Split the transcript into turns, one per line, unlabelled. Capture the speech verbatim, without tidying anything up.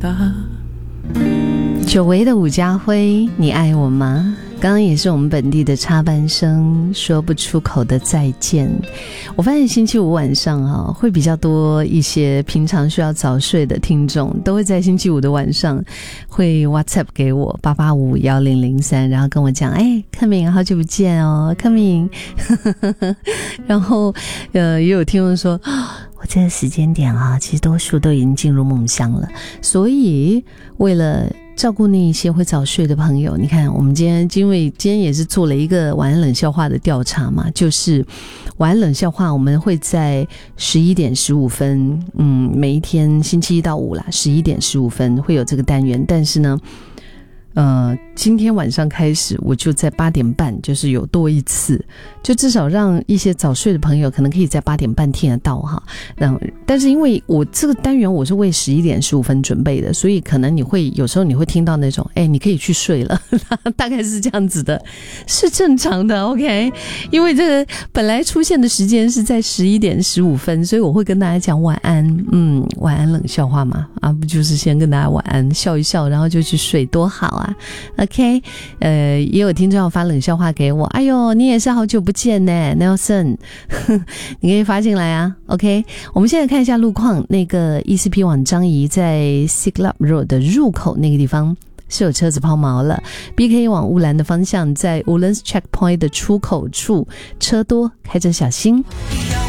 久违的伍家辉，你爱我吗？刚刚也是我们本地的插班生说不出口的再见。我发现星期五晚上啊，会比较多一些平常需要早睡的听众，都会在星期五的晚上会 WhatsApp 给我八八五一零零三，然后跟我讲，哎，克敏好久不见哦，克敏。然后呃，也有听众说，我这个时间点啊，其实多数都已经进入梦乡了，所以为了照顾那一些会早睡的朋友，你看我们今天因为今天也是做了一个晚安冷笑话的调查嘛，就是晚安冷笑话我们会在十一点十五分，嗯，每一天星期一到五啦，十一点十五分会有这个单元，但是呢呃，今天晚上开始我就在八点半就是有多一次，就至少让一些早睡的朋友可能可以在八点半听得到哈。让但是因为我这个单元我是为十一点十五分准备的，所以可能你会有时候你会听到那种哎，你可以去睡了大概是这样子的，是正常的 OK。 因为这个本来出现的时间是在十一点十五分，所以我会跟大家讲晚安，嗯，晚安冷笑话嘛，啊不就是先跟大家晚安笑一笑然后就去睡，多好啊。OK， 呃，也有听众要发冷笑话给我，哎呦，你也是好久不见呢 Nelson 你可以发进来啊。 OK， 我们现在看一下路况，那个 E C P 往张仪在 Siglap Road 的入口那个地方是有车子抛锚了， B K 往乌兰的方向在 Woodlands Checkpoint 的出口处车多，开车小心。